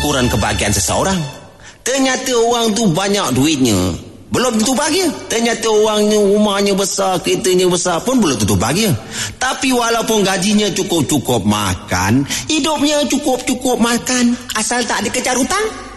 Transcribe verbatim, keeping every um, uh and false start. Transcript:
ukuran kebahagiaan seseorang. Ternyata orang tu banyak duitnya, belum tentu bahagia. Ternyata orangnya rumahnya besar, keretanya besar pun belum tentu bahagia. Tapi walaupun gajinya cukup-cukup makan, hidupnya cukup-cukup makan, asal tak ada kejar hutang,